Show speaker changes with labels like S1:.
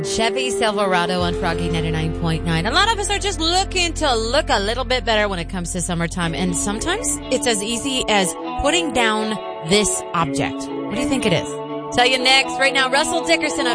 S1: Chevy Silverado on Froggy 99.9. A lot of us are just looking to look a little bit better when it comes to summertime. And sometimes it's as easy as putting down this object. What do you think it is? Tell you next. Right now, Russell Dickerson